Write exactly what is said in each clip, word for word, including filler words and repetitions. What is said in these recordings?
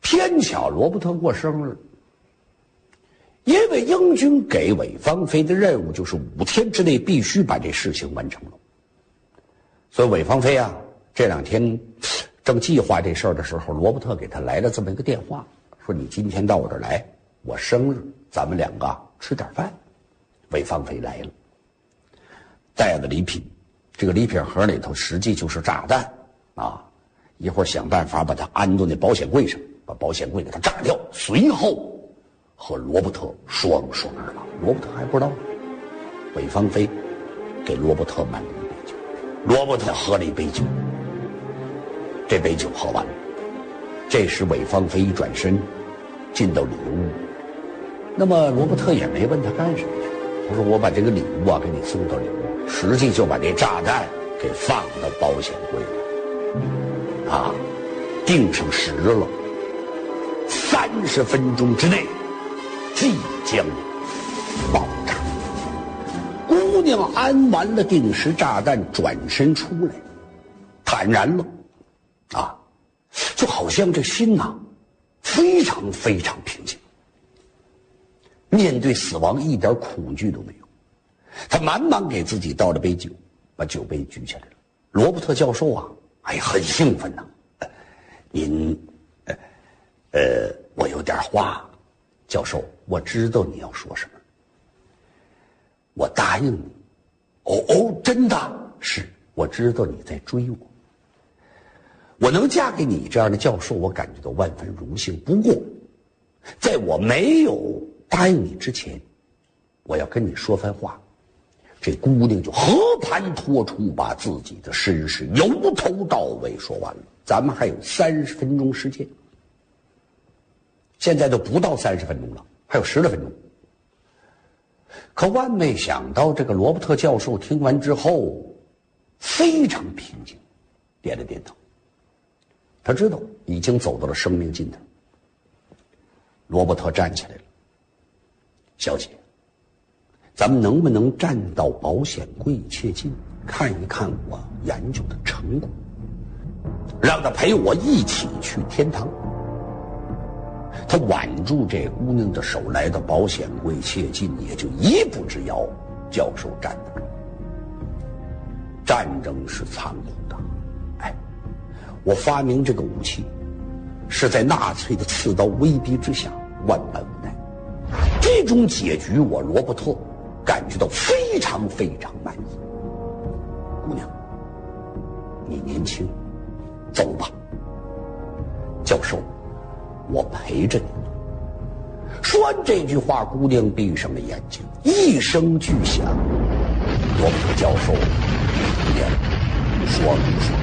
偏巧罗伯特过生日，因为英军给韦芳菲的任务就是五天之内必须把这事情完成了，所以韦芳菲啊这两天正计划这事儿的时候，罗伯特给他来了这么一个电话，说你今天到我这儿来，我生日，咱们两个吃点饭。韦芳菲来了，带了礼品，这个礼品盒里头实际就是炸弹啊！一会儿想办法把它安到那保险柜上，把保险柜给它炸掉，随后和罗伯特双双而亡。罗伯特还不知道，韦芳菲给罗伯特满了一杯酒，罗伯特喝了一杯酒，这杯酒喝完了。这时韦芳菲一转身进到里屋，那么罗伯特也没问他干什么去，他说我把这个礼物啊给你送到里屋，实际就把这炸弹给放到保险柜里啊，定上时了，三十分钟之内即将爆炸。姑娘安完了定时炸弹，转身出来，坦然了啊，就好像这心呐、啊、非常非常平静，面对死亡一点恐惧都没有。他满满给自己倒了杯酒，把酒杯举起来了。罗伯特教授啊，哎，很兴奋呐、啊。您，呃，呃，我有点话，教授，我知道你要说什么。我答应你。哦哦，真的？是，我知道你在追我。我能嫁给你这样的教授，我感觉到万分荣幸。不过，在我没有答应你之前，我要跟你说番话。这姑娘就和盘托出，把自己的身世由头到尾说完了。咱们还有三十分钟时间，现在都不到三十分钟了，还有十来分钟。可万没想到，这个罗伯特教授听完之后非常平静，点了点头。他知道已经走到了生命尽头。罗伯特站起来了，小姐，咱们能不能站到保险柜切近，看一看我研究的成果，让他陪我一起去天堂。他挽住这姑娘的手，来到保险柜切近，也就一步之遥。教授站得住。战争是残酷的，哎，我发明这个武器是在纳粹的刺刀威逼之下，万般无奈。这种结局我罗伯特感觉到非常非常满意。姑娘，你年轻，走吧。教授，我陪着你。说完这句话，姑娘闭上了眼睛，一声巨响，罗伯特教授也双双。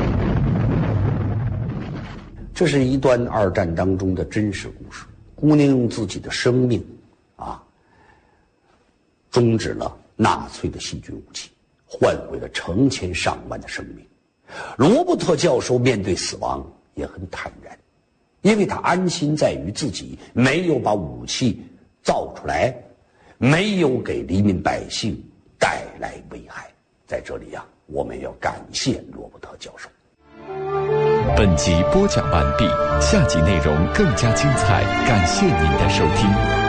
这是一段二战当中的真实故事。姑娘用自己的生命啊，终止了纳粹的细菌武器，换回了成千上万的生命。罗伯特教授面对死亡也很坦然，因为他安心在于自己没有把武器造出来，没有给黎民百姓带来危害。在这里啊，我们要感谢罗伯特教授。 本集播讲完毕，下集内容更加精彩，感谢您的收听。